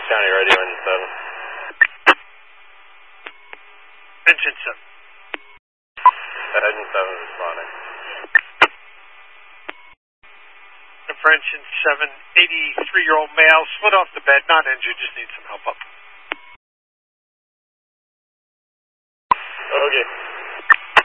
County Radio, engine 7. Engine 7. Engine 7 responding. For engine 7, 83-year-old male, split off the bed, not injured, just needs some help up. Okay.